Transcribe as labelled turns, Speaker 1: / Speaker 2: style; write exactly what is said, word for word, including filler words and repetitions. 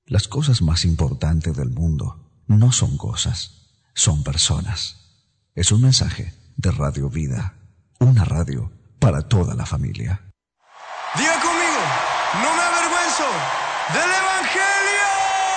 Speaker 1: Las cosas más importantes del mundo no son cosas, son personas. Es un mensaje de Radio Vida, una radio para toda la familia.
Speaker 2: Diga conmigo, no me avergüenzo del Evangelio.